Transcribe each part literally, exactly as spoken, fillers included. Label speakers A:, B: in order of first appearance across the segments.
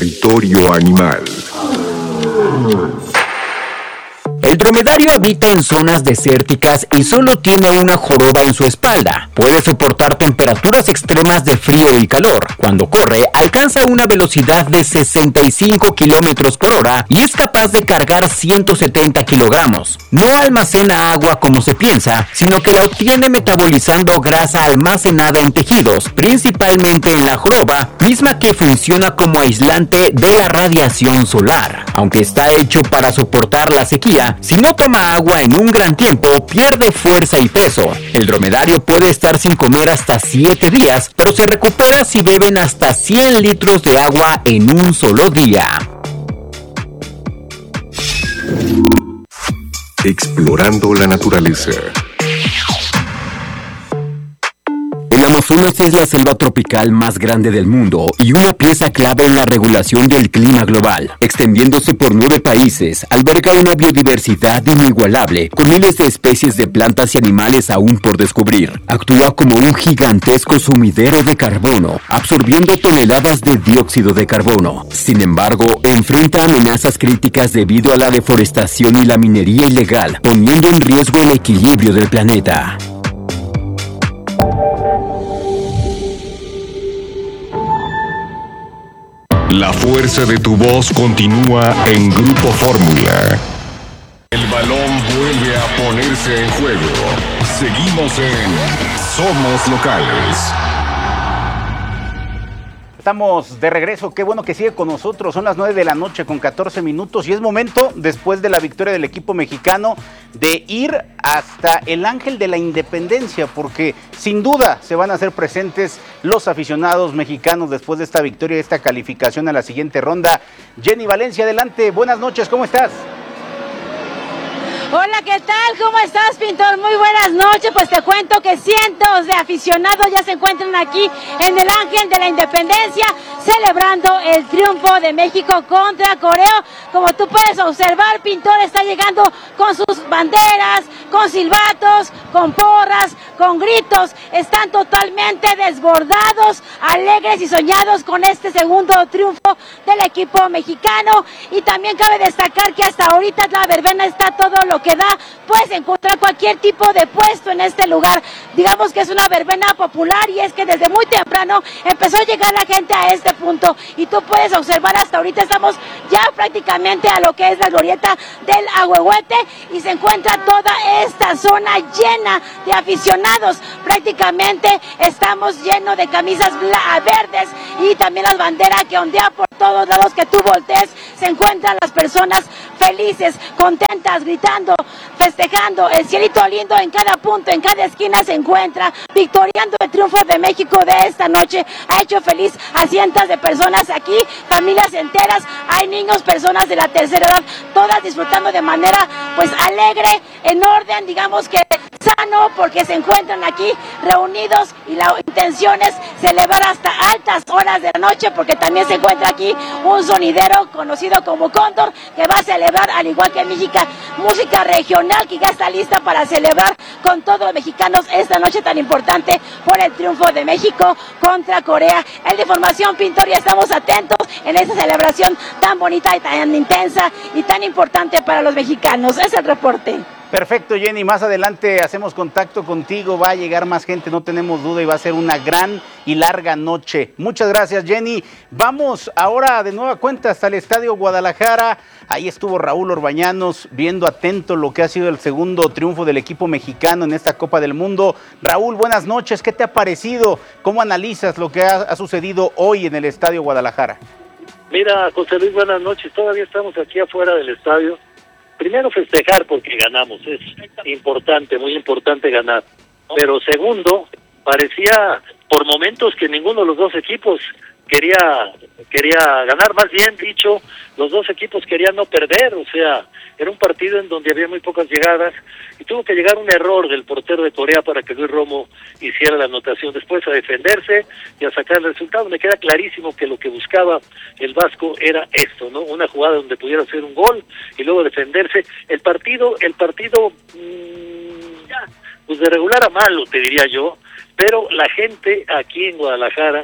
A: territorio animal.
B: El dromedario habita en zonas desérticas y solo tiene una joroba en su espalda. Puede soportar temperaturas extremas de frío y calor. Cuando corre, alcanza una velocidad de sesenta y cinco kilómetros por hora y es capaz de cargar ciento setenta kilogramos. No almacena agua como se piensa, sino que la obtiene metabolizando grasa almacenada en tejidos, principalmente en la joroba, misma que funciona como aislante de la radiación solar. Aunque está hecho para soportar la sequía, si no toma agua en un gran tiempo, pierde fuerza y peso. El dromedario puede estar sin comer hasta siete días, pero se recupera si beben hasta cien litros de agua en un solo día.
A: Explorando la naturaleza.
B: El Amazonas es la selva tropical más grande del mundo y una pieza clave en la regulación del clima global. Extendiéndose por nueve países, alberga una biodiversidad inigualable, con miles de especies de plantas y animales aún por descubrir. Actúa como un gigantesco sumidero de carbono, absorbiendo toneladas de dióxido de carbono. Sin embargo, enfrenta amenazas críticas debido a la deforestación y la minería ilegal, poniendo en riesgo el equilibrio del planeta.
A: La fuerza de tu voz continúa en Grupo Fórmula. El balón vuelve a ponerse en juego. Seguimos en Somos Locales.
C: Estamos de regreso, qué bueno que sigue con nosotros, son las nueve de la noche con catorce minutos y es momento, después de la victoria del equipo mexicano, de ir hasta el Ángel de la Independencia, porque sin duda se van a hacer presentes los aficionados mexicanos después de esta victoria y esta calificación a la siguiente ronda. Jenny Valencia, adelante, buenas noches, ¿cómo estás?
D: Hola, ¿qué tal? ¿Cómo estás, Pintor? Muy buenas noches. Pues te cuento que cientos de aficionados ya se encuentran aquí en el Ángel de la Independencia celebrando el triunfo de México contra Corea. Como tú puedes observar, Pintor está llegando con sus banderas, con silbatos, con porras, con gritos. Están totalmente desbordados, alegres y soñados con este segundo triunfo del equipo mexicano. Y también cabe destacar que hasta ahorita la verbena está todo lo que da, puedes encontrar cualquier tipo de puesto en este lugar. Digamos que es una verbena popular y es que desde muy temprano empezó a llegar la gente a este punto y tú puedes observar hasta ahorita estamos ya prácticamente a lo que es la glorieta del Ahuehuete y se encuentra toda esta zona llena de aficionados. Prácticamente estamos llenos de camisas verdes y también las banderas que ondean por todos lados que tú voltees. Se encuentran las personas felices, contentas, gritando, festejando, el cielito lindo en cada punto, en cada esquina se encuentra, victoriando el triunfo de México de esta noche. Ha hecho feliz a cientos de personas aquí, familias enteras, hay niños, personas de la tercera edad, todas disfrutando de manera pues alegre, en orden, digamos que sano, porque se encuentran aquí reunidos y la intención es celebrar hasta altas horas de la noche, porque también se encuentra aquí un sonidero conocido como Cóndor, que va a celebrar, al igual que México, música regional que ya está lista para celebrar con todos los mexicanos esta noche tan importante por el triunfo de México contra Corea. El de Formación Pintor, y estamos atentos en esta celebración tan bonita y tan intensa y tan importante para los mexicanos. Es el reporte.
C: Perfecto, Jenny, más adelante hacemos contacto contigo, va a llegar más gente, no tenemos duda, y va a ser una gran y larga noche. Muchas gracias, Jenny. Vamos ahora de nueva cuenta hasta el Estadio Guadalajara. Ahí estuvo Raúl Orbañanos viendo atento lo que ha sido el segundo triunfo del equipo mexicano en esta Copa del Mundo. Raúl, buenas noches, ¿qué te ha parecido? ¿Cómo analizas lo que ha, ha sucedido hoy en el Estadio Guadalajara?
E: Mira, José Luis, buenas noches, todavía estamos aquí afuera del estadio. Primero, festejar porque ganamos, es importante, muy importante ganar. Pero segundo, parecía por momentos que ninguno de los dos equipos quería quería ganar, más bien dicho, los dos equipos querían no perder, o sea, era un partido en donde había muy pocas llegadas y tuvo que llegar un error del portero de Corea para que Luis Romo hiciera la anotación, después a defenderse y a sacar el resultado. Me queda clarísimo que lo que buscaba el Vasco era esto, ¿no? Una jugada donde pudiera hacer un gol y luego defenderse. El partido, el partido, mmm, pues de regular a malo, te diría yo, pero la gente aquí en Guadalajara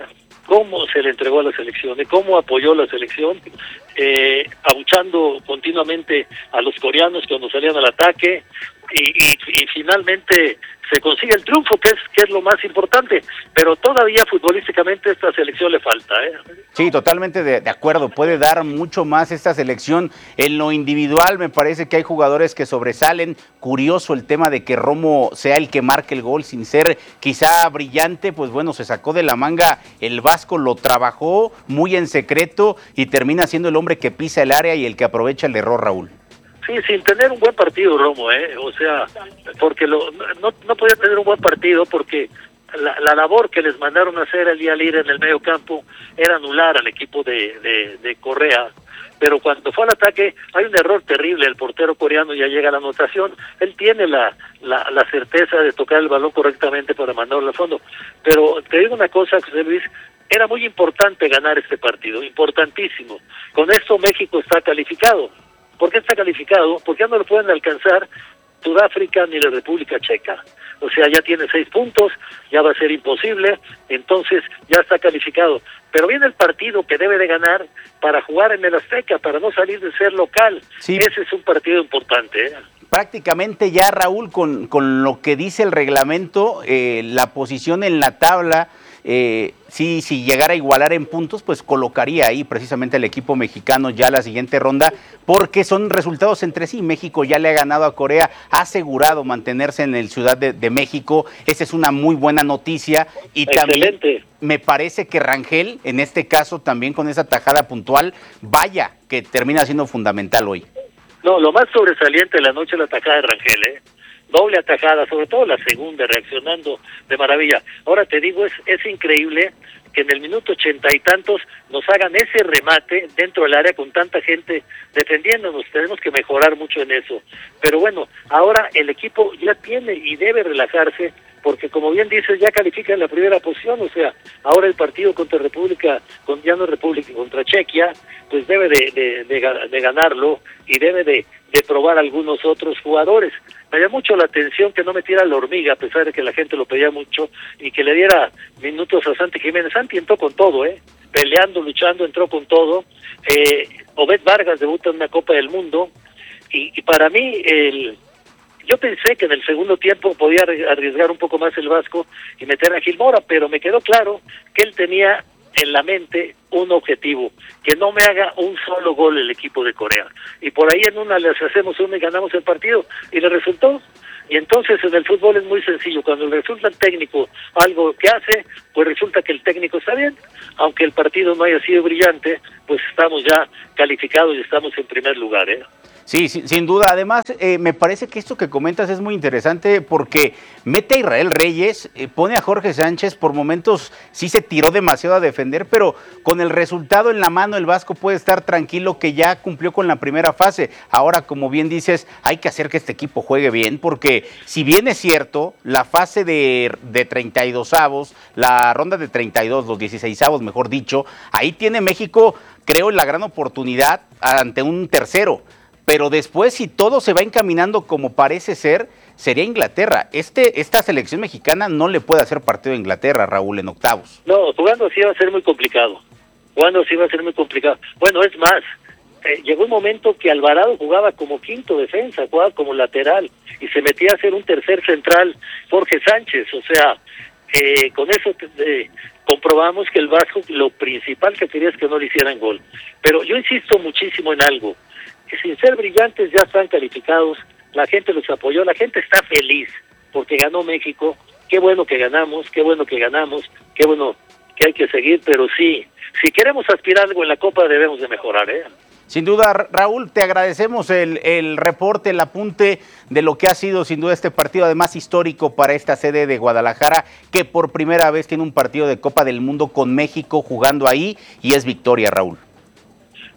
E: cómo se le entregó a la selección, de cómo apoyó la selección, eh, abuchando continuamente a los coreanos cuando salían al ataque, y, y, y finalmente se consigue el triunfo, que es que es lo más importante, pero todavía futbolísticamente esta selección le falta, ¿eh?
C: Sí, totalmente de, de acuerdo, puede dar mucho más esta selección. En lo individual me parece que hay jugadores que sobresalen. Curioso el tema de que Romo sea el que marque el gol sin ser quizá brillante, pues bueno, se sacó de la manga el Vasco, lo trabajó muy en secreto y termina siendo el hombre que pisa el área y el que aprovecha el error, Raúl.
E: Sí, sin tener un buen partido, Romo, ¿eh? O sea, porque lo, no, no podía tener un buen partido porque la, la labor que les mandaron a hacer el día libre en el medio campo era anular al equipo de, de, de Correa, pero cuando fue al ataque hay un error terrible, el portero coreano ya llega a la anotación, él tiene la, la, la certeza de tocar el balón correctamente para mandarlo al fondo, pero te digo una cosa, José Luis, era muy importante ganar este partido, importantísimo, con esto México está calificado. ¿Por qué está calificado? Porque ya no lo pueden alcanzar Sudáfrica ni la República Checa. O sea, ya tiene seis puntos, ya va a ser imposible, entonces ya está calificado. Pero viene el partido que debe de ganar para jugar en el Azteca, para no salir de ser local. Sí. Ese es un partido importante, ¿eh?
C: Prácticamente ya, Raúl, con, con lo que dice el reglamento, eh, la posición en la tabla, eh, sí, si llegara a igualar en puntos, pues colocaría ahí precisamente el equipo mexicano ya la siguiente ronda, porque son resultados entre sí. México ya le ha ganado a Corea, ha asegurado mantenerse en el Ciudad de, de México, esa es una muy buena noticia, y
E: Excelente.
C: También me parece que Rangel, en este caso también con esa tajada puntual, vaya, que termina siendo fundamental hoy.
E: No, lo más sobresaliente de la noche es la tajada de Rangel, ¿eh? Doble atajada, sobre todo la segunda, reaccionando de maravilla. Ahora te digo, es es increíble que en el minuto ochenta y tantos nos hagan ese remate dentro del área con tanta gente defendiéndonos. Tenemos que mejorar mucho en eso. Pero bueno, ahora el equipo ya tiene y debe relajarse, porque como bien dices, ya califica en la primera posición, o sea, ahora el partido contra República, con ya no República, contra Chequia, pues debe de, de, de, de ganarlo y debe de, de probar algunos otros jugadores. Me llamó mucho la atención que no metiera la hormiga, a pesar de que la gente lo pedía mucho, y que le diera minutos a Santi Jiménez. Santi entró con todo, ¿eh? Peleando, luchando, entró con todo. Eh, Obed Vargas debuta en una Copa del Mundo, y, y para mí, el... yo pensé que en el segundo tiempo podía arriesgar un poco más el Vasco y meter a Gil Mora, pero me quedó claro que él tenía en la mente un objetivo, que no me haga un solo gol el equipo de Corea. Y por ahí en una les hacemos una y ganamos el partido, y le resultó. Y entonces en el fútbol es muy sencillo, cuando le resulta al técnico algo que hace, pues resulta que el técnico está bien, aunque el partido no haya sido brillante, pues estamos ya calificados y estamos en primer lugar, ¿eh?
C: Sí, sí, sin duda. Además, eh, me parece que esto que comentas es muy interesante porque mete a Israel Reyes, eh, pone a Jorge Sánchez, por momentos sí se tiró demasiado a defender, pero con el resultado en la mano el Vasco puede estar tranquilo que ya cumplió con la primera fase. Ahora, como bien dices, hay que hacer que este equipo juegue bien, porque si bien es cierto, la fase de, de treinta y dos avos, la ronda de treinta y dos, los dieciséis avos, mejor dicho, ahí tiene México, creo, la gran oportunidad ante un tercero. Pero después, si todo se va encaminando como parece ser, sería Inglaterra. Este, esta selección mexicana no le puede hacer partido a Inglaterra, Raúl, en octavos.
E: No, jugando así va a ser muy complicado. Jugando así va a ser muy complicado. Bueno, es más, eh, llegó un momento que Alvarado jugaba como quinto defensa, jugaba como lateral, y se metía a hacer un tercer central, Jorge Sánchez. O sea, eh, con eso eh, comprobamos que el Vasco lo principal que quería es que no le hicieran gol. Pero yo insisto muchísimo en algo, que sin ser brillantes ya están calificados, la gente los apoyó, la gente está feliz porque ganó México, qué bueno que ganamos, qué bueno que ganamos, qué bueno que hay que seguir, pero sí, si queremos aspirar algo en la Copa debemos de mejorar, ¿eh?
C: Sin duda, Raúl, te agradecemos el, el reporte, el apunte de lo que ha sido sin duda este partido, además histórico para esta sede de Guadalajara, que por primera vez tiene un partido de Copa del Mundo con México jugando ahí, y es victoria, Raúl.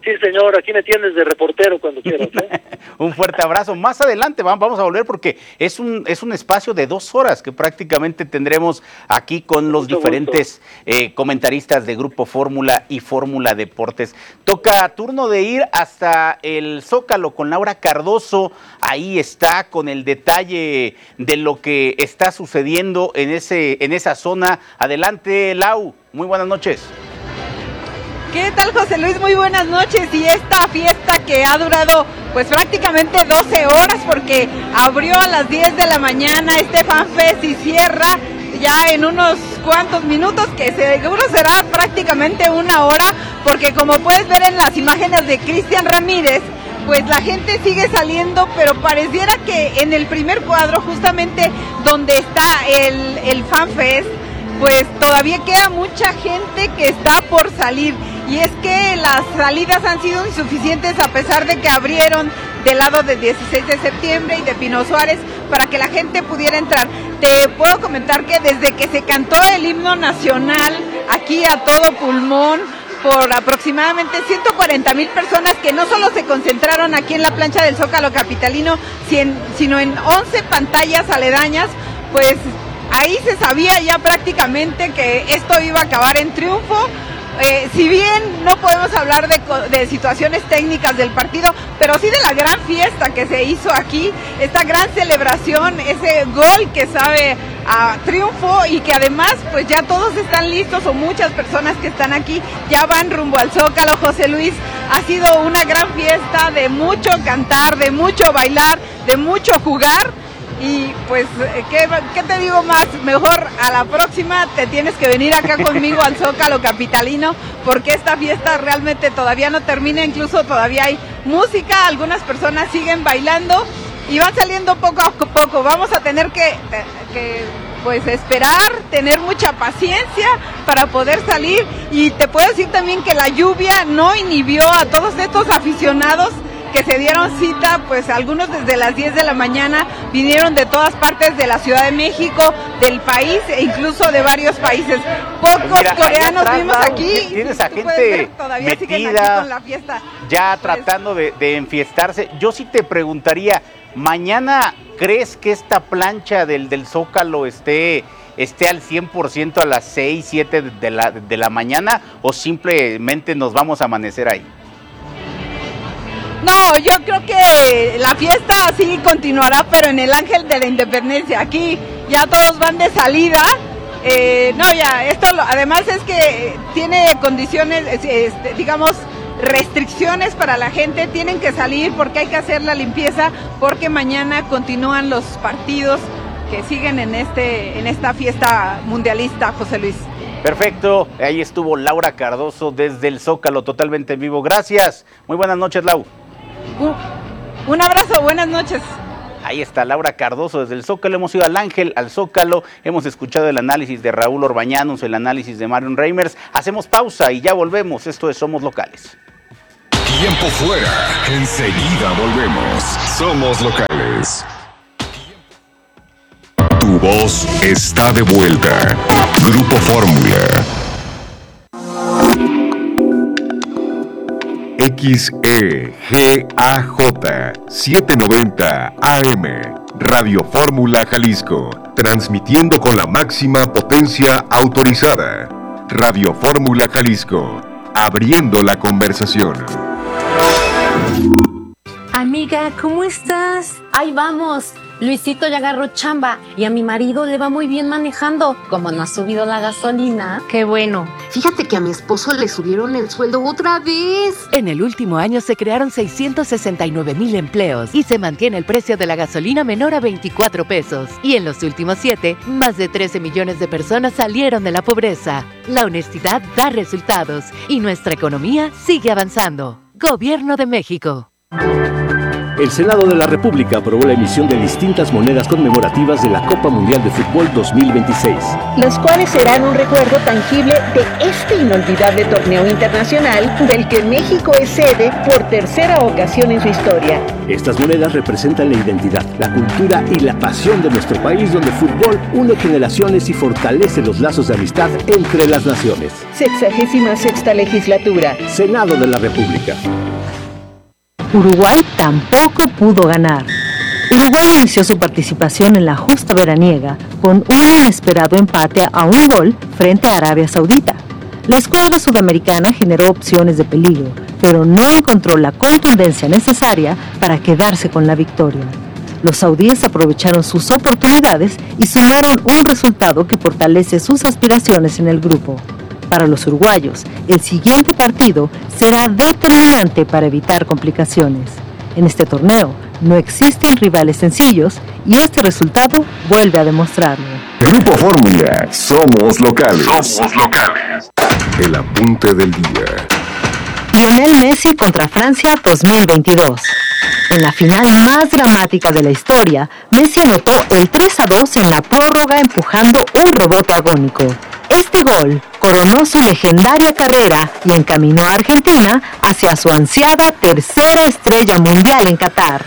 E: Sí, señor, aquí me tienes de reportero cuando quieras, ¿eh?
C: Un fuerte abrazo. Más adelante vamos a volver porque es un es un espacio de dos horas que prácticamente tendremos aquí con los Mucho diferentes eh, comentaristas de Grupo Fórmula y Fórmula Deportes. Toca turno de ir hasta el Zócalo con Laura Cardoso. Ahí está con el detalle de lo que está sucediendo en ese en esa zona. Adelante, Lau. Muy buenas noches.
F: ¿Qué tal, José Luis? Muy buenas noches. Y esta fiesta que ha durado pues prácticamente doce horas porque abrió a las diez de la mañana este FanFest y cierra ya en unos cuantos minutos, que seguro será prácticamente una hora, porque como puedes ver en las imágenes de Cristian Ramírez, pues la gente sigue saliendo, pero pareciera que en el primer cuadro, justamente donde está el, el FanFest, pues todavía queda mucha gente que está por salir. Y es que las salidas han sido insuficientes a pesar de que abrieron del lado del dieciséis de septiembre y de Pino Suárez para que la gente pudiera entrar. Te puedo comentar que desde que se cantó el himno nacional aquí a todo pulmón, por aproximadamente ciento cuarenta mil personas que no solo se concentraron aquí en la plancha del Zócalo capitalino, sino en once pantallas aledañas, pues ahí se sabía ya prácticamente que esto iba a acabar en triunfo. Eh, si bien no podemos hablar de, de situaciones técnicas del partido, pero sí de la gran fiesta que se hizo aquí, esta gran celebración, ese gol que sabe a triunfo y que además pues ya todos están listos, o muchas personas que están aquí ya van rumbo al Zócalo. José Luis, ha sido una gran fiesta de mucho cantar, de mucho bailar, de mucho jugar. Y pues, ¿qué, ¿qué te digo más? Mejor a la próxima te tienes que venir acá conmigo al Zócalo capitalino, porque esta fiesta realmente todavía no termina, incluso todavía hay música, algunas personas siguen bailando y van saliendo poco a poco. Vamos a tener que, que pues esperar, tener mucha paciencia para poder salir, y te puedo decir también que la lluvia no inhibió a todos estos aficionados que se dieron cita, pues algunos desde las diez de la mañana vinieron de todas partes de la Ciudad de México, del país e incluso de varios países. Pocos pues mira, coreanos atrás, vimos Lau, aquí.
C: Tienes a gente ver, todavía metida, siguen aquí con la fiesta. Ya pues, tratando de, de enfiestarse. Yo sí te preguntaría, ¿mañana crees que esta plancha del, del Zócalo esté, esté al cien por ciento a las seis, siete de la, de la mañana, o simplemente nos vamos a amanecer ahí?
F: No, yo creo que la fiesta sí continuará, pero en el Ángel de la Independencia. Aquí ya todos van de salida. Eh, no, ya, esto lo, además es que tiene condiciones, este, digamos, restricciones para la gente. Tienen que salir porque hay que hacer la limpieza, porque mañana continúan los partidos que siguen en, este, en esta fiesta mundialista, José Luis.
C: Perfecto, ahí estuvo Laura Cardoso desde el Zócalo, totalmente en vivo. Gracias, muy buenas noches, Lau.
F: Un, un abrazo, buenas noches.
C: Ahí está Laura Cardoso desde el Zócalo. Hemos ido al Ángel, al Zócalo, hemos escuchado el análisis de Raúl Orbañanos, el análisis de Marion Reimers. Hacemos pausa y ya volvemos. Esto es Somos Locales.
A: Tiempo fuera, enseguida volvemos. Somos Locales. Tu voz está de vuelta. Grupo Fórmula. X E G A J setecientos noventa A M, Radio Fórmula Jalisco, transmitiendo con la máxima potencia autorizada. Radio Fórmula Jalisco, abriendo la conversación.
G: Amiga, ¿cómo estás?
H: Ahí vamos. Luisito ya agarró chamba y a mi marido le va muy bien manejando. Como no ha subido la gasolina.
G: Qué bueno.
H: Fíjate que a mi esposo le subieron el sueldo otra vez.
I: En el último año se crearon seiscientos sesenta y nueve mil empleos y se mantiene el precio de la gasolina menor a veinticuatro pesos. Y en los últimos siete, más de trece millones de personas salieron de la pobreza. La honestidad da resultados y nuestra economía sigue avanzando. Gobierno de México.
J: El Senado de la República aprobó la emisión de distintas monedas conmemorativas de la Copa Mundial de Fútbol dos mil veintiséis.
K: Las cuales serán un recuerdo tangible de este inolvidable torneo internacional del que México es sede por tercera ocasión en su historia.
J: Estas monedas representan la identidad, la cultura y la pasión de nuestro país, donde el fútbol une generaciones y fortalece los lazos de amistad entre las naciones.
K: Sexagésima sexta legislatura.
J: Senado de la República.
L: Uruguay tampoco pudo ganar. Uruguay inició su participación en la justa veraniega con un inesperado empate a un gol frente a Arabia Saudita. La escuadra sudamericana generó opciones de peligro, pero no encontró la contundencia necesaria para quedarse con la victoria. Los saudíes aprovecharon sus oportunidades y sumaron un resultado que fortalece sus aspiraciones en el grupo. Para los uruguayos, el siguiente partido será determinante para evitar complicaciones. En este torneo no existen rivales sencillos y este resultado vuelve a demostrarlo.
A: Grupo Fórmula, somos locales. Somos locales. El apunte del día.
L: Lionel Messi contra Francia dos mil veintidós. En la final más dramática de la historia, Messi anotó el tres a dos en la prórroga empujando un rebote agónico. Este gol coronó su legendaria carrera y encaminó a Argentina hacia su ansiada tercera estrella mundial en Qatar.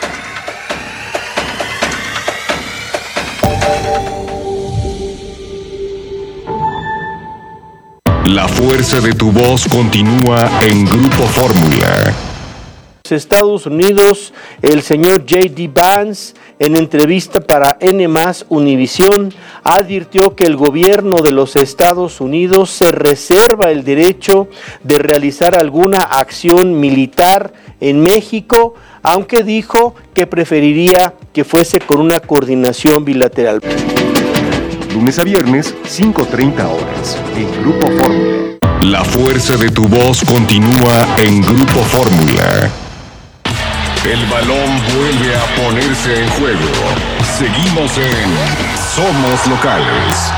A: La fuerza de tu voz continúa en Grupo Fórmula.
M: Estados Unidos, el señor J D Vance, en entrevista para N más Univisión, advirtió que el gobierno de los Estados Unidos se reserva el derecho de realizar alguna acción militar en México, aunque dijo que preferiría que fuese con una coordinación bilateral.
A: Lunes a viernes, cinco treinta horas, en Grupo Fórmula. La fuerza de tu voz continúa en Grupo Fórmula. El balón vuelve a ponerse en juego. Seguimos en Somos Locales.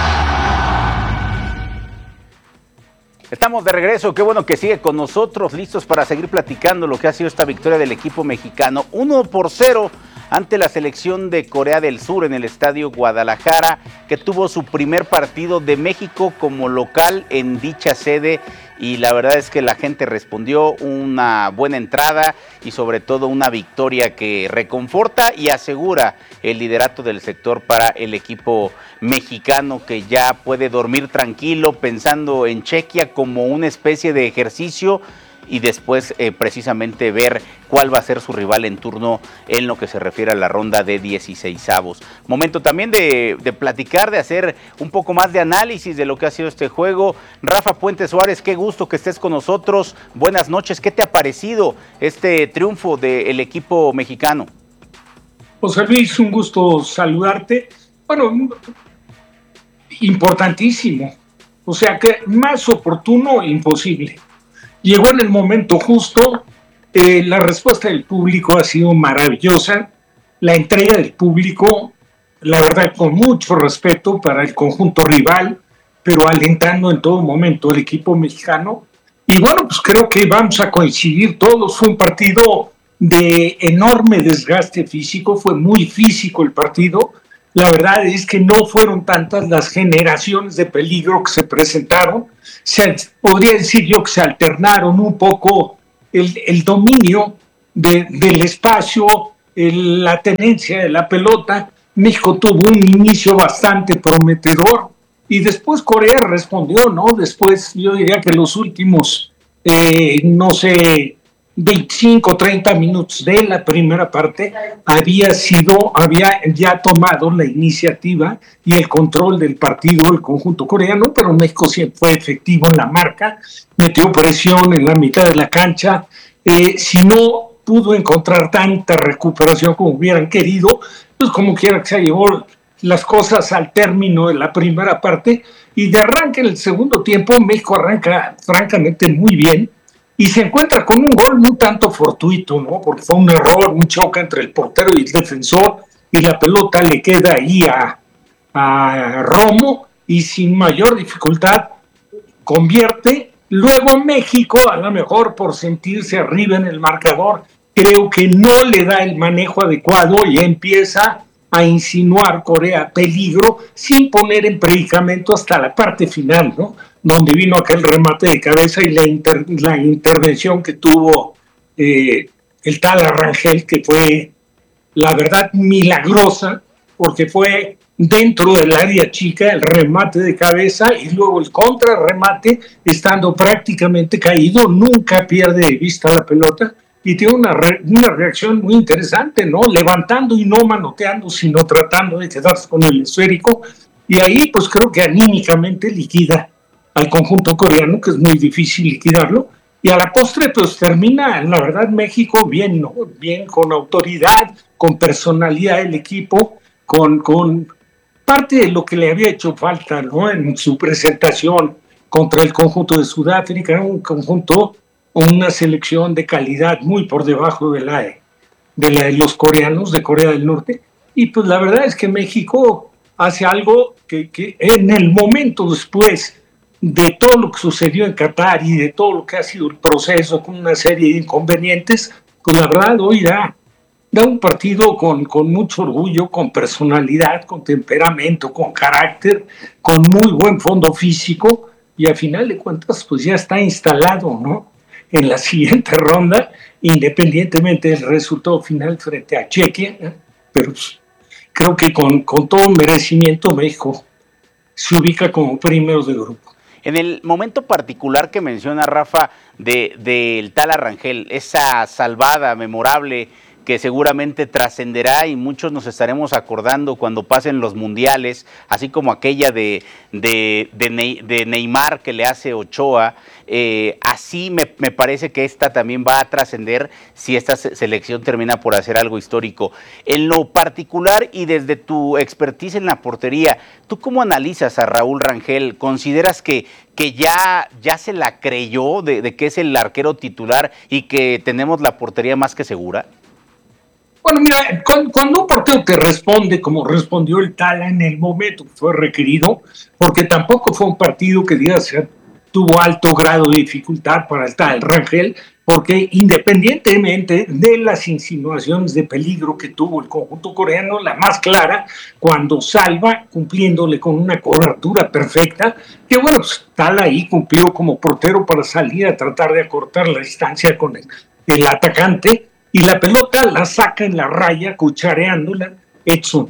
C: Estamos de regreso, qué bueno que sigue con nosotros, listos para seguir platicando lo que ha sido esta victoria del equipo mexicano. uno por cero ante la selección de Corea del Sur en el Estadio Guadalajara, que tuvo su primer partido de México como local en dicha sede, y la verdad es que la gente respondió una buena entrada y sobre todo una victoria que reconforta y asegura el liderato del sector para el equipo mexicano, que ya puede dormir tranquilo pensando en Chequia como una especie de ejercicio y después eh, precisamente ver cuál va a ser su rival en turno en lo que se refiere a la ronda de dieciseisavos. Momento también de, de platicar, de hacer un poco más de análisis de lo que ha sido este juego. Rafa Puente Suárez, qué gusto que estés con nosotros. Buenas noches, ¿qué te ha parecido este triunfo del equipo mexicano?
N: José Luis, un gusto saludarte. Bueno, importantísimo. O sea que más oportuno, imposible. Llegó en el momento justo, eh, la respuesta del público ha sido maravillosa, la entrega del público, la verdad, con mucho respeto para el conjunto rival, pero alentando en todo momento al equipo mexicano. Y bueno, pues creo que vamos a coincidir todos, fue un partido de enorme desgaste físico, fue muy físico el partido. La verdad es que no fueron tantas las generaciones de peligro que se presentaron. Se, podría decir yo que se alternaron un poco el, el dominio de, del espacio, el, la tenencia de la pelota. México tuvo un inicio bastante prometedor y después Corea respondió, ¿no? Después yo diría que los últimos, eh, no sé, veinticinco, treinta minutos de la primera parte había sido, había ya tomado la iniciativa y el control del partido el conjunto coreano, pero México siempre fue efectivo en la marca, metió presión en la mitad de la cancha, eh, si no pudo encontrar tanta recuperación como hubieran querido, pues como quiera que se llevó las cosas al término de la primera parte, y de arranque en el segundo tiempo México arranca francamente muy bien, y se encuentra con un gol un tanto fortuito, ¿no? Porque fue un error, un choque entre el portero y el defensor, y la pelota le queda ahí a, a Romo, y sin mayor dificultad convierte. Luego México, a lo mejor por sentirse arriba en el marcador, creo que no le da el manejo adecuado y empieza a insinuar Corea peligro sin poner en predicamento hasta la parte final, ¿no? Donde vino aquel remate de cabeza y la, inter, la intervención que tuvo eh, el Tala Rangel, que fue, la verdad, milagrosa, porque fue dentro del área chica el remate de cabeza y luego el contrarremate, estando prácticamente caído, nunca pierde de vista la pelota y tiene una, re, una reacción muy interesante, ¿no? Levantando y no manoteando, sino tratando de quedarse con el esférico, y ahí pues creo que anímicamente liquida al conjunto coreano, que es muy difícil liquidarlo, y a la postre pues termina, la verdad, México bien, ¿no? Bien, con autoridad, con personalidad el equipo, con, con parte de lo que le había hecho falta, ¿no? En su presentación contra el conjunto de Sudáfrica, un conjunto, una selección de calidad muy por debajo de la, de la de los coreanos de Corea del Norte, y pues la verdad es que México hace algo que, que en el momento después de todo lo que sucedió en Qatar y de todo lo que ha sido el proceso con una serie de inconvenientes, pues la verdad hoy da, da un partido con, con mucho orgullo, con personalidad, con temperamento, con carácter, con muy buen fondo físico, y a final de cuentas pues ya está instalado, ¿no?, en la siguiente ronda, independientemente del resultado final frente a Chequia, ¿eh? Pero pues, creo que con, con todo merecimiento México se ubica como primeros de grupo.
C: En el momento particular que menciona Rafa de, de el Tala Rangel, esa salvada memorable que seguramente trascenderá y muchos nos estaremos acordando cuando pasen los mundiales, así como aquella de, de, de, Ney, de Neymar que le hace Ochoa, eh, así me, me parece que esta también va a trascender si esta selección termina por hacer algo histórico. En lo particular y desde tu expertise en la portería, ¿tú cómo analizas a Raúl Rangel? ¿Consideras que, que ya, ya se la creyó de, de que es el arquero titular y que tenemos la portería más que segura?
N: Bueno, mira, cuando un portero te responde como respondió el Tala en el momento que fue requerido, porque tampoco fue un partido que digas tuvo alto grado de dificultad para el Tala Rangel, porque independientemente de las insinuaciones de peligro que tuvo el conjunto coreano, la más clara, cuando salva cumpliéndole con una cobertura perfecta, que bueno, pues, Tala ahí cumplió como portero para salir a tratar de acortar la distancia con el, el atacante, y la pelota la saca en la raya, cuchareándola, Edson.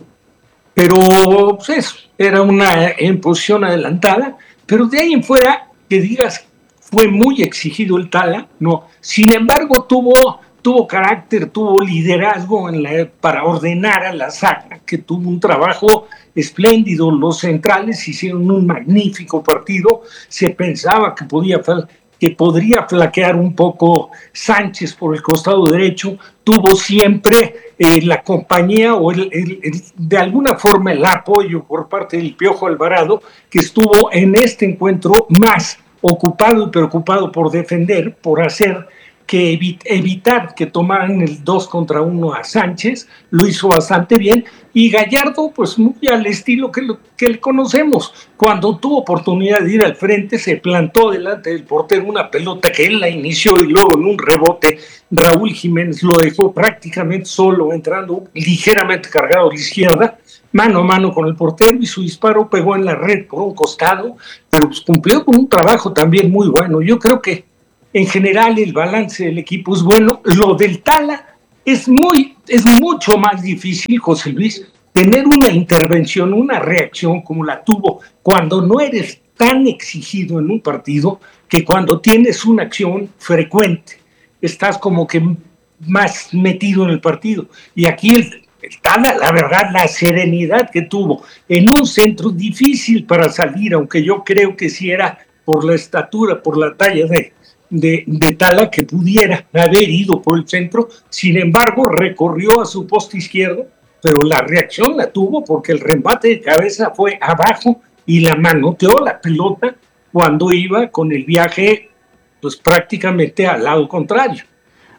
N: Pero pues eso, era una en posición adelantada, pero de ahí en fuera, que digas, fue muy exigido el Tala, no. Sin embargo, tuvo, tuvo carácter, tuvo liderazgo en la, para ordenar a la saga, que tuvo un trabajo espléndido. Los centrales hicieron un magnífico partido, se pensaba que podía que podría flaquear un poco Sánchez por el costado derecho, tuvo siempre eh, la compañía o el, el, el, de alguna forma el apoyo por parte del Piojo Alvarado, que estuvo en este encuentro más ocupado y preocupado por defender, por hacer que evi- evitar que tomaran el dos contra uno a Sánchez, lo hizo bastante bien, y Gallardo pues muy al estilo que, lo, que le conocemos, cuando tuvo oportunidad de ir al frente se plantó delante del portero una pelota que él la inició y luego en un rebote Raúl Jiménez lo dejó prácticamente solo, entrando ligeramente cargado a la izquierda, mano a mano con el portero, y su disparo pegó en la red por un costado, pero pues cumplió con un trabajo también muy bueno. Yo creo que en general el balance del equipo es bueno. Lo del Tala es muy, es mucho más difícil, José Luis, tener una intervención, una reacción como la tuvo cuando no eres tan exigido en un partido, que cuando tienes una acción frecuente, estás como que más metido en el partido. Y aquí el, el Tala, la verdad, la serenidad que tuvo en un centro difícil para salir, aunque yo creo que sí era por la estatura, por la talla de De, de Tala, que pudiera haber ido por el centro, sin embargo recorrió a su poste izquierdo, pero la reacción la tuvo porque el remate de cabeza fue abajo y la manoteó la pelota cuando iba con el viaje pues prácticamente al lado contrario.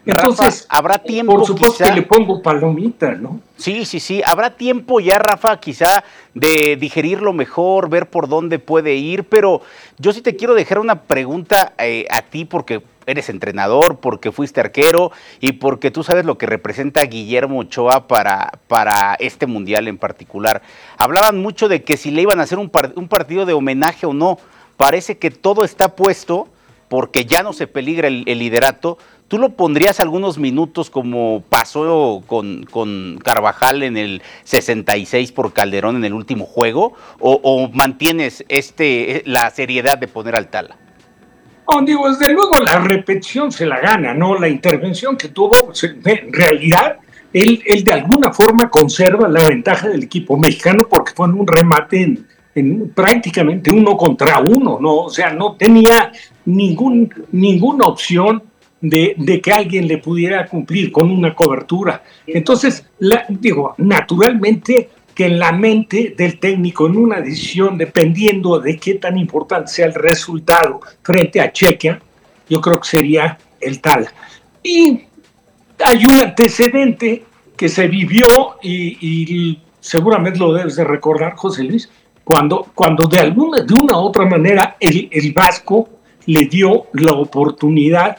N: Entonces,
C: Rafa, habrá tiempo.
N: Por supuesto
C: quizá,
N: que le pongo palomita, ¿no?
C: Sí, sí, sí. Habrá tiempo ya, Rafa, quizá de digerirlo mejor, ver por dónde puede ir, pero yo sí te quiero dejar una pregunta eh, a ti, porque eres entrenador, porque fuiste arquero y porque tú sabes lo que representa Guillermo Ochoa para, para este mundial en particular. Hablaban mucho de que si le iban a hacer un, par, un partido de homenaje o no. Parece que todo está puesto porque ya no se peligra el, el liderato. ¿Tú lo pondrías algunos minutos como pasó con, con Carvajal en el sesenta y seis por Calderón en el último juego? ¿O, o mantienes este la seriedad de poner al Tala?
N: Oh, digo, desde luego la repetición se la gana, ¿no? La intervención que tuvo, pues, en realidad, él, él de alguna forma conserva la ventaja del equipo mexicano porque fue en un remate en, en prácticamente uno contra uno, ¿no? O sea, no tenía ningún, ninguna opción de, de que alguien le pudiera cumplir con una cobertura. Entonces, la, digo, naturalmente que en la mente del técnico en una decisión, dependiendo de qué tan importante sea el resultado frente a Chequia, yo creo que sería el Tala. Y hay un antecedente que se vivió y, y seguramente lo debes de recordar, José Luis, cuando, cuando de alguna de una u otra manera el, el Vasco le dio la oportunidad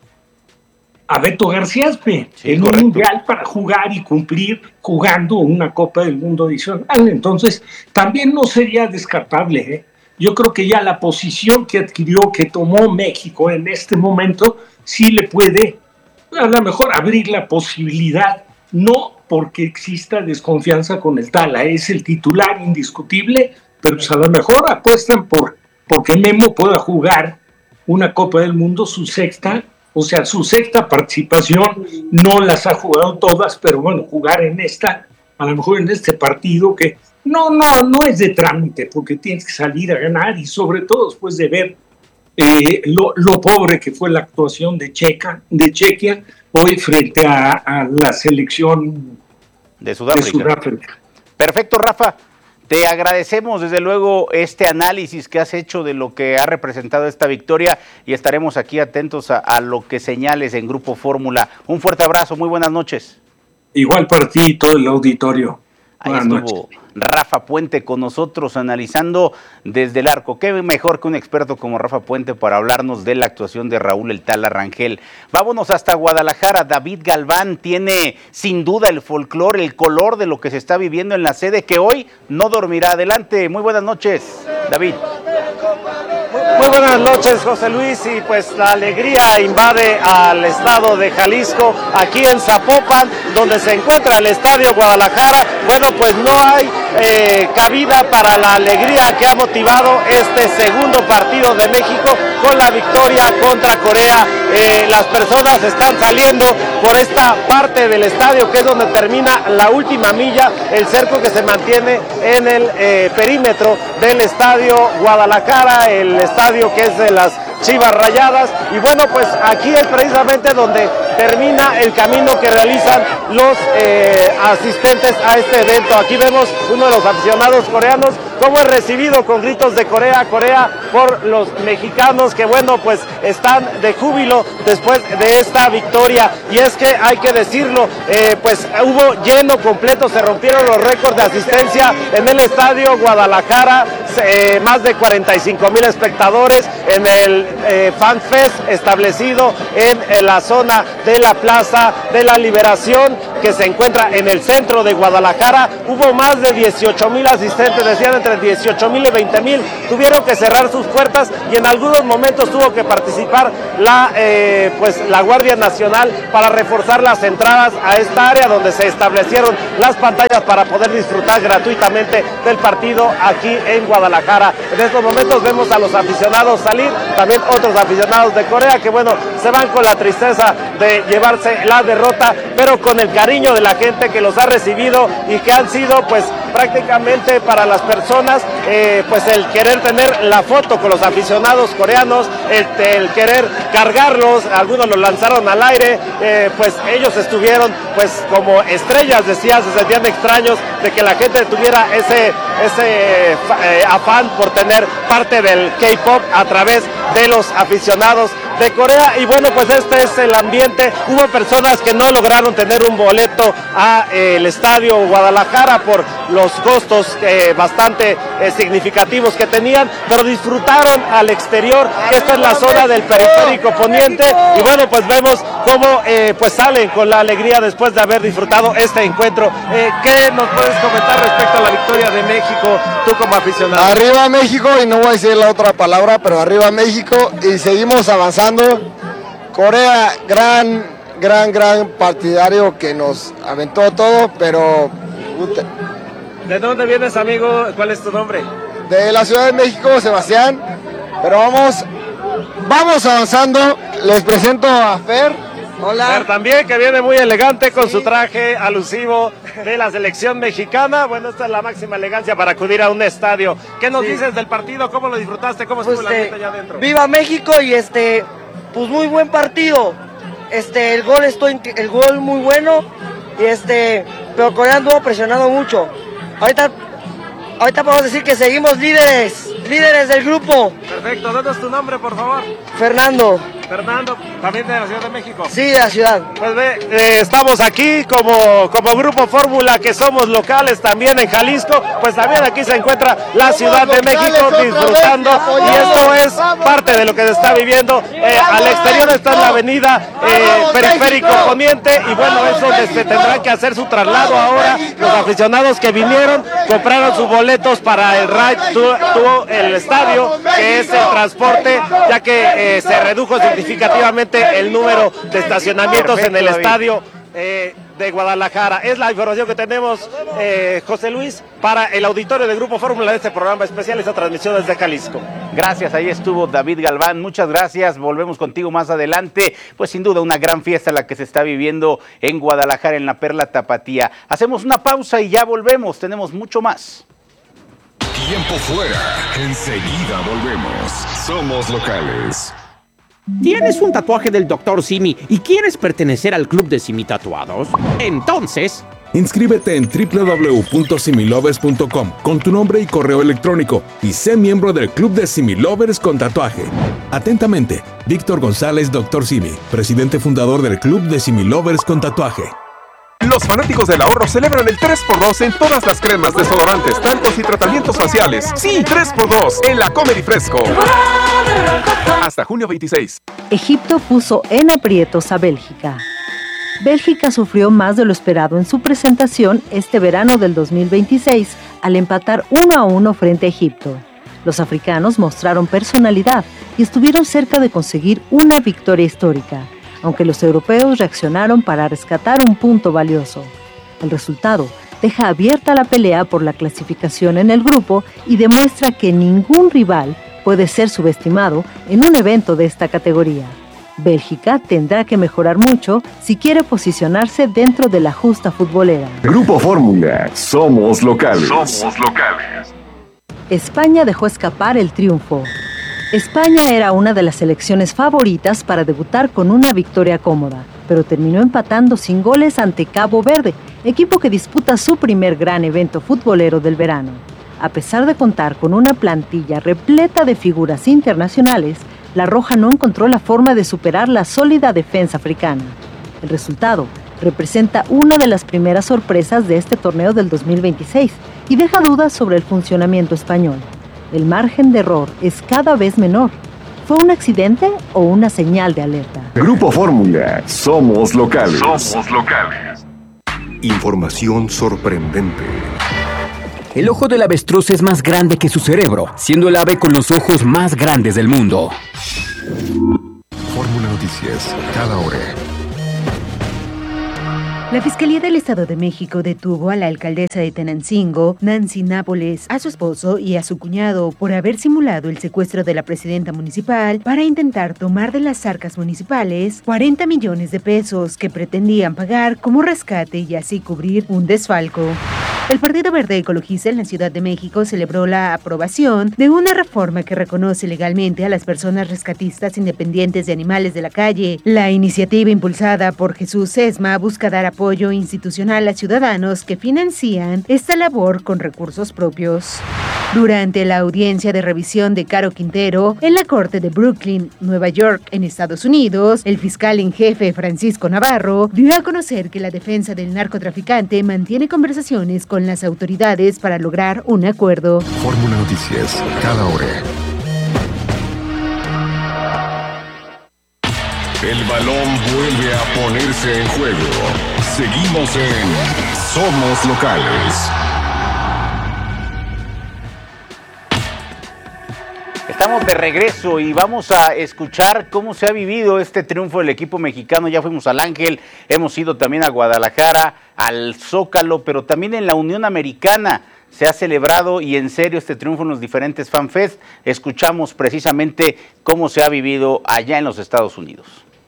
N: a Beto Garciaspe sí, en correcto. un mundial para jugar y cumplir jugando una Copa del Mundo adicional. Entonces, también no sería descartable. ¿eh? Yo creo que ya la posición que adquirió, que tomó México en este momento, sí le puede a lo mejor abrir la posibilidad, no porque exista desconfianza con el Tala, es el titular indiscutible, pero pues a lo mejor apuestan por porque Memo pueda jugar una Copa del Mundo, su sexta, o sea, su sexta participación, no las ha jugado todas, pero bueno, jugar en esta, a lo mejor en este partido que no, no, no es de trámite, porque tienes que salir a ganar y sobre todo después de ver eh, lo, lo pobre que fue la actuación de Checa, de Chequia, hoy frente a, a la selección
C: de Sudáfrica.
N: de Sudáfrica.
C: Perfecto, Rafa. Te agradecemos desde luego este análisis que has hecho de lo que ha representado esta victoria y estaremos aquí atentos a, a lo que señales en Grupo Fórmula. Un fuerte abrazo, muy buenas noches.
N: Igual para ti y todo el auditorio.
C: Ahí estuvo noches. Rafa Puente con nosotros analizando desde el arco. Qué mejor que un experto como Rafa Puente para hablarnos de la actuación de Raúl El Tala Rangel. Vámonos hasta Guadalajara. David Galván tiene sin duda el folclore, el color de lo que se está viviendo en la sede que hoy no dormirá. Adelante, muy buenas noches, David.
O: Muy buenas noches, José Luis, y pues la alegría invade al estado de Jalisco, aquí en Zapopan, donde se encuentra el Estadio Guadalajara. Bueno, pues no hay eh, cabida para la alegría que ha motivado este segundo partido de México con la victoria contra Corea. Eh, las personas están saliendo por esta parte del estadio, que es donde termina la última milla, el cerco que se mantiene en el eh, perímetro del Estadio Guadalajara, el estadio que es de las Chivas Rayadas. Y bueno, pues aquí es precisamente donde termina el camino que realizan los eh, asistentes a este evento. Aquí vemos uno de los aficionados coreanos cómo es recibido con gritos de Corea, Corea por los mexicanos que bueno, pues están de júbilo después de esta victoria. Y es que hay que decirlo, eh, pues hubo lleno completo, se rompieron los récords de asistencia en el Estadio Guadalajara, eh, más de cuarenta y cinco mil espectadores en el eh, Fan Fest establecido en, en la zona de la Plaza de la Liberación, que se encuentra en el centro de Guadalajara. Hubo más de dieciocho mil asistentes, decían entre dieciocho mil y veinte mil, tuvieron que cerrar sus puertas y en algunos momentos tuvo que participar la, eh, pues, la Guardia Nacional para reforzar las entradas a esta área donde se establecieron las pantallas para poder disfrutar gratuitamente del partido aquí en Guadalajara. En estos momentos vemos a los aficionados salir, también otros aficionados de Corea que bueno, se van con la tristeza de llevarse la derrota, pero con el cariño de la gente que los ha recibido y que han sido pues prácticamente para las personas eh, pues el querer tener la foto con los aficionados coreanos, el, el querer cargarlos, algunos los lanzaron al aire, eh, pues ellos estuvieron pues como estrellas, decía, se sentían extraños de que la gente tuviera ese, ese eh, afán por tener parte del K-pop a través de los aficionados de Corea. Y bueno, pues este es el ambiente. Hubo personas que no lograron tener un boleto a eh, el estadio Guadalajara por los costos eh, bastante eh, significativos que tenían, pero disfrutaron al exterior, que esta es la zona del periférico poniente. Y bueno, pues vemos cómo eh, pues salen con la alegría después de haber disfrutado este encuentro. Eh, ¿Qué nos puedes comentar respecto a la victoria de México, tú como aficionado?
P: Arriba México, y no voy a decir la otra palabra, pero arriba México, y seguimos avanzando. Corea, gran, gran, gran partidario que nos aventó todo, pero... Puta.
O: ¿De dónde vienes, amigo? ¿Cuál es tu nombre?
P: De la Ciudad de México, Sebastián, pero vamos, vamos avanzando. Les presento a Fer. Hola.
O: Fer también, que viene muy elegante con sí. su traje alusivo de la selección mexicana. Bueno, esta es la máxima elegancia para acudir a un estadio. ¿Qué nos sí. dices del partido? ¿Cómo lo disfrutaste? ¿Cómo estuvo pues la gente allá adentro?
Q: Viva México, y este, pues muy buen partido. Este, el gol estoy, el gol muy bueno, y este, pero Corea anduvo presionando mucho. Ahorita, ahorita podemos decir que seguimos líderes, líderes del grupo.
O: Perfecto, ¿dónde es tu nombre, por favor?
Q: Fernando.
O: Fernando, ¿también de la Ciudad de México?
Q: Sí, de la ciudad.
O: Pues ve, eh, estamos aquí como, como Grupo Fórmula, que somos locales también en Jalisco, pues también aquí se encuentra la Ciudad de México disfrutando, y esto es parte de lo que se está viviendo. Eh, al exterior está en la avenida eh, Periférico Poniente, y bueno, es donde se tendrá que hacer su traslado ahora. Los aficionados que vinieron compraron sus boletos para el ride to el estadio, que es el transporte, ya que eh, se redujo significativamente el número de estacionamientos Perfecto, en el David. estadio eh, de Guadalajara. Es la información que tenemos, eh, José Luis, para el auditorio de Grupo Fórmula de este programa especial, esta transmisión desde Jalisco.
C: Gracias, ahí estuvo David Galván, muchas gracias, volvemos contigo más adelante. Pues sin duda una gran fiesta la que se está viviendo en Guadalajara, en la Perla Tapatía. Hacemos una pausa y ya volvemos, tenemos mucho más.
A: Tiempo fuera, enseguida volvemos. Somos locales.
R: ¿Tienes un tatuaje del doctor Simi y quieres pertenecer al club de Simi Tatuados? Entonces...
S: inscríbete en doble u doble u doble u punto similovers punto com con tu nombre y correo electrónico y sé miembro del club de Simi Lovers con tatuaje. Atentamente, Víctor González, doctor Simi, presidente fundador del club de Simi Lovers con tatuaje.
T: Los fanáticos del ahorro celebran el tres por dos en todas las cremas, desodorantes, talcos y tratamientos faciales. Sí, tres por dos en la Comer y Fresco. Hasta junio veintiséis.
L: Egipto puso en aprietos a Bélgica. Bélgica sufrió más de lo esperado en su presentación este verano del dos mil veintiséis al empatar uno a uno frente a Egipto. Los africanos mostraron personalidad y estuvieron cerca de conseguir una victoria histórica, aunque los europeos reaccionaron para rescatar un punto valioso. El resultado deja abierta la pelea por la clasificación en el grupo y demuestra que ningún rival puede ser subestimado en un evento de esta categoría. Bélgica tendrá que mejorar mucho si quiere posicionarse dentro de la justa futbolera.
A: Grupo Fórmula, somos locales. Somos locales.
L: España dejó escapar el triunfo. España era una de las selecciones favoritas para debutar con una victoria cómoda, pero terminó empatando sin goles ante Cabo Verde, equipo que disputa su primer gran evento futbolero del verano. A pesar de contar con una plantilla repleta de figuras internacionales, la Roja no encontró la forma de superar la sólida defensa africana. El resultado representa una de las primeras sorpresas de este torneo del dos mil veintiséis y deja dudas sobre el funcionamiento español. El margen de error es cada vez menor. ¿Fue un accidente o una señal de alerta?
A: Grupo Fórmula, somos locales. Somos locales.
S: Información sorprendente.
B: El ojo del avestruz es más grande que su cerebro, siendo el ave con los ojos más grandes del mundo.
S: Fórmula Noticias, cada hora.
U: La Fiscalía del Estado de México detuvo a la alcaldesa de Tenancingo, Nancy Nápoles, a su esposo y a su cuñado por haber simulado el secuestro de la presidenta municipal para intentar tomar de las arcas municipales cuarenta millones de pesos que pretendían pagar como rescate y así cubrir un desfalco. El Partido Verde Ecologista en la Ciudad de México celebró la aprobación de una reforma que reconoce legalmente a las personas rescatistas independientes de animales de la calle. La iniciativa impulsada por Jesús Sesma busca dar apoyo institucional a ciudadanos que financian esta labor con recursos propios. Durante la audiencia de revisión de Caro Quintero en la Corte de Brooklyn, Nueva York, en Estados Unidos, el fiscal en jefe Francisco Navarro dio a conocer que la defensa del narcotraficante mantiene conversaciones con las autoridades para lograr un acuerdo.
A: Fórmula Noticias, cada hora. El balón vuelve a ponerse en juego. Seguimos en Somos Locales.
C: Estamos de regreso y vamos a escuchar cómo se ha vivido este triunfo del equipo mexicano. Ya fuimos al Ángel, hemos ido también a Guadalajara, al Zócalo, pero también en la Unión Americana se ha celebrado y en serio este triunfo en los diferentes FanFest. Escuchamos precisamente cómo se ha vivido allá en los Estados Unidos.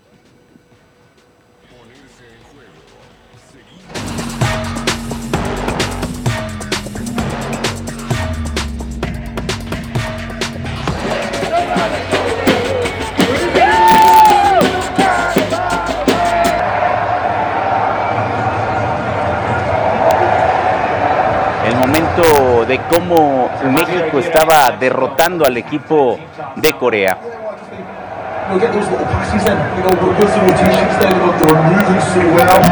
C: De cómo México estaba derrotando al equipo de Corea.
D: Look at those little pussies and, you know, we're busy with t-shirts, they look, they're moving so well.